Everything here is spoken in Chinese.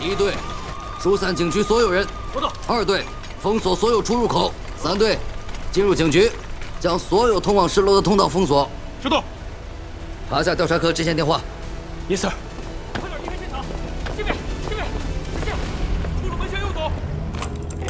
1队，疏散景区所有人。 收到。 2队，封锁所有出入口。3队，进入警局，将所有通往10楼的通道封锁。 收到。 查下调查科之前电话。 Yes sir。